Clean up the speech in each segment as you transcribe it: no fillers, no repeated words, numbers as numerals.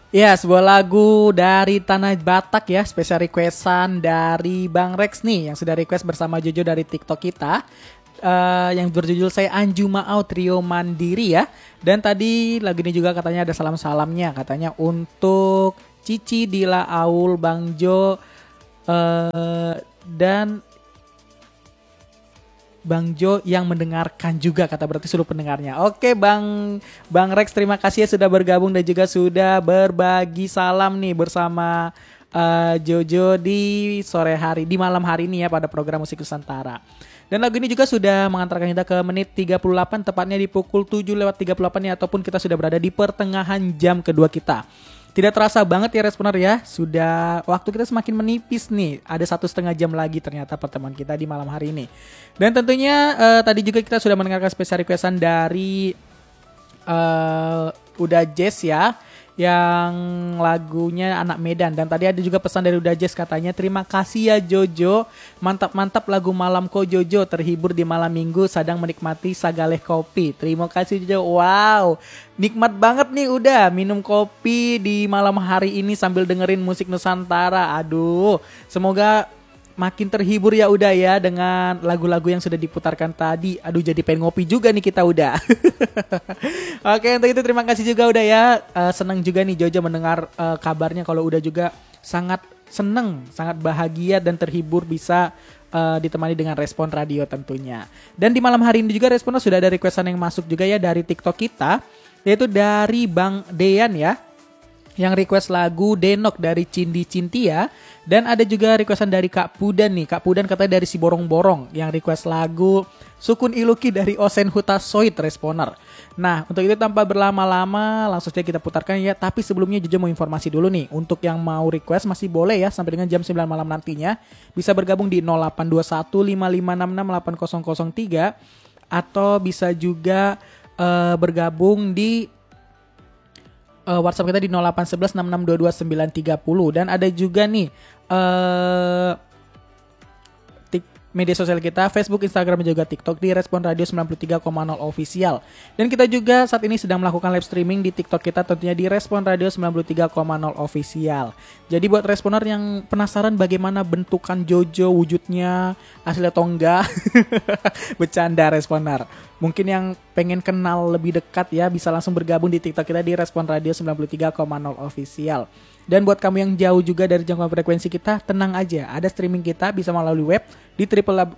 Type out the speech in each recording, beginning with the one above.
Ya, sebuah lagu dari Tanah Batak ya, spesial requestan dari Bang Rex nih yang sudah request bersama Jojo dari TikTok kita. Yang berjudul Saya Anju Maau Trio Mandiri ya. Dan tadi lagu ini juga katanya ada salam-salamnya, katanya untuk Cici Dila Aul Bang Jo dan Bang Jo yang mendengarkan juga, kata berarti seluruh pendengarnya. Oke Bang Rex, terima kasih ya sudah bergabung dan juga sudah berbagi salam nih bersama Jojo di sore hari, di malam hari ini ya pada program Musik Nusantara. Dan lagu ini juga sudah mengantarkan kita ke menit 38, tepatnya di pukul 7:38 ya, ataupun kita sudah berada di pertengahan jam kedua kita. Tidak terasa banget ya responer ya, sudah waktu kita semakin menipis nih. Ada 1,5 jam lagi ternyata pertemuan kita di malam hari ini. Dan tentunya tadi juga kita sudah mendengarkan spesial requestan dari Uda Jazz ya, yang lagunya Anak Medan. Dan tadi ada juga pesan dari Uda Jazz, katanya terima kasih ya Jojo, mantap-mantap lagu malam ko Jojo, terhibur di malam minggu sedang menikmati sagaleh kopi. Terima kasih Jojo. Wow, nikmat banget nih udah minum kopi di malam hari ini sambil dengerin musik Nusantara. Aduh, semoga makin terhibur ya udah ya dengan lagu-lagu yang sudah diputarkan tadi. Aduh, jadi pengen ngopi juga nih kita udah. Oke, untuk itu terima kasih juga udah ya. Senang juga nih Jojo mendengar kabarnya kalau udah juga sangat seneng, sangat bahagia dan terhibur bisa ditemani dengan respon radio tentunya. Dan di malam hari ini juga responnya sudah ada requestan yang masuk juga ya dari TikTok kita, yaitu dari Bang Dean ya, yang request lagu Denok dari Cindi Cintia. Dan ada juga requestan dari Kak Pudan nih. Kak Pudan katanya dari si Borong-Borong yang request lagu Sukun Iluki dari Osen Hutasoit responer. Nah, untuk itu tanpa berlama-lama langsung saja kita putarkan ya. Tapi sebelumnya Jojo mau informasi dulu nih. Untuk yang mau request masih boleh ya sampai dengan jam 9 malam nantinya. Bisa bergabung di 0821 5566 8003 atau bisa juga bergabung di WhatsApp kita di 0811 6622 930. Dan ada juga nih media sosial kita, Facebook, Instagram, dan juga TikTok di Respon Radio 93,0 Official. Dan kita juga saat ini sedang melakukan live streaming di TikTok kita tentunya di Respon Radio 93,0 Official. Jadi buat responer yang penasaran bagaimana bentukan Jojo, wujudnya asli atau enggak, bercanda responer. Mungkin yang pengen kenal lebih dekat ya bisa langsung bergabung di TikTok kita di Respon Radio 93,0 Official. Dan buat kamu yang jauh juga dari jangkauan frekuensi kita, tenang aja, ada streaming kita bisa melalui web di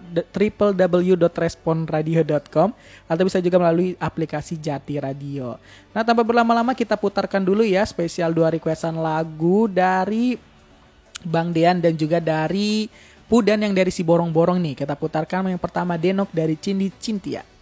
www.responradio.com atau bisa juga melalui aplikasi Jati Radio. Nah, tanpa berlama-lama kita putarkan dulu ya spesial 2 requestan lagu dari Bang Dean dan juga dari Pudan yang dari si Borong-Borong nih. Kita putarkan yang pertama Denok dari Cindi Cintia.